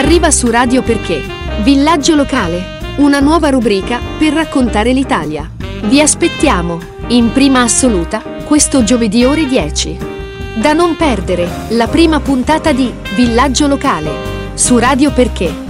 Arriva su Radio Perché. Villaggio locale, una nuova rubrica per raccontare l'Italia. Vi aspettiamo, in prima assoluta, questo giovedì ore 10. Da non perdere, la prima puntata di Villaggio locale, su Radio Perché.